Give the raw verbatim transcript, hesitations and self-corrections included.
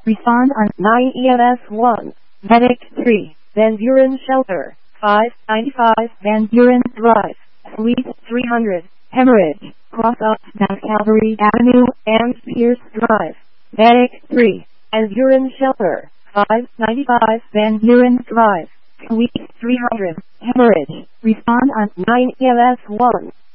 Respond on nine E M S one. Medic three. Van Buren Shelter, five ninety-five Van Buren Drive, Suite three hundred, Hemorrhage. Cross up South Calvary Avenue and Pierce Drive. Medic three. Van Buren Shelter, five ninety-five Van Buren Drive, Suite three hundred, Hemorrhage. Respond on nine E M S one.